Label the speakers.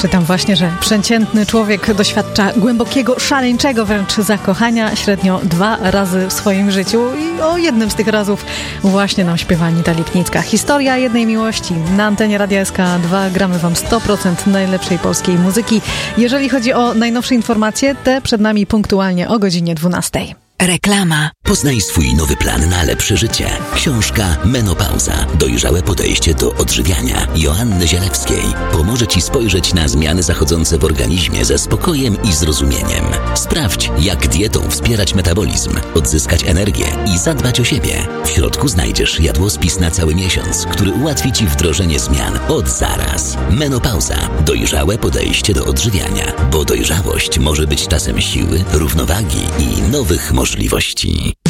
Speaker 1: Czytam właśnie, że przeciętny człowiek doświadcza głębokiego, szaleńczego wręcz zakochania średnio 2 razy w swoim życiu i o jednym z tych razów właśnie nam śpiewa Anita Lipnicka. Historia jednej miłości. Na antenie Radia SK2 gramy Wam 100% najlepszej polskiej muzyki. Jeżeli chodzi o najnowsze informacje, te przed nami punktualnie o godzinie 12.
Speaker 2: Reklama.
Speaker 3: Poznaj swój nowy plan na lepsze życie. Książka Menopauza. Dojrzałe podejście do odżywiania Joanny Zielewskiej pomoże Ci spojrzeć na zmiany zachodzące w organizmie ze spokojem i zrozumieniem. Sprawdź, jak dietą wspierać metabolizm, odzyskać energię i zadbać o siebie. W środku znajdziesz jadłospis na cały miesiąc, który ułatwi Ci wdrożenie zmian od zaraz. Menopauza. Dojrzałe podejście do odżywiania, bo dojrzałość może być czasem siły, równowagi i nowych możliwości.